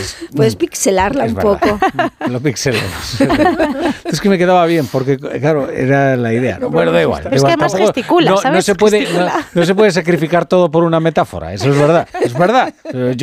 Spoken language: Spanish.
Puedes pixelarla un poco. Lo pixelamos. Es que me quedaba bien, porque, claro, era la idea. Bueno, da igual. Es que además gesticula, ¿sabes? No se puede sacrificar todo por una metáfora, eso es verdad. Es verdad.